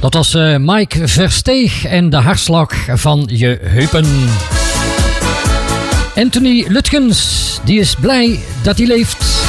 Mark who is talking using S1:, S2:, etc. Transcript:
S1: Dat was Mike Versteeg en de hartslag van je heupen. Anthony Lutgens, die is blij dat hij leeft.